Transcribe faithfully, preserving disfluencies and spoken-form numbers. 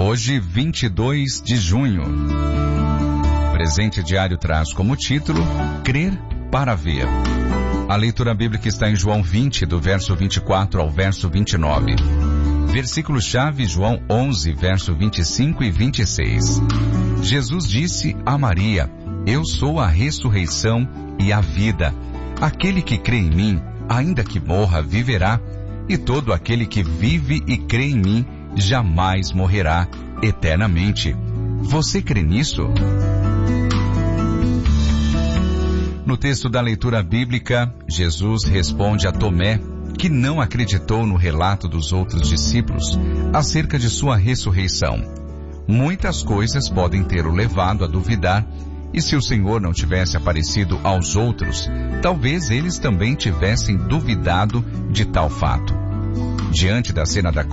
Hoje, vinte e dois de junho. Presente diário traz como título Crer para Ver. A leitura bíblica está em João vinte, do verso vinte e quatro ao verso vinte e nove. Versículo-chave, João onze, verso vinte e cinco e vinte e seis. Jesus disse a Maria: Eu sou a ressurreição e a vida. Aquele que crê em mim, ainda que morra, viverá. E todo aquele que vive e crê em mim, jamais morrerá eternamente. Você crê nisso? No texto da leitura bíblica, Jesus responde a Tomé, que não acreditou no relato dos outros discípulos acerca de sua ressurreição. Muitas coisas podem ter o levado a duvidar, e se o Senhor não tivesse aparecido aos outros, talvez eles também tivessem duvidado de tal fato. Diante da cena da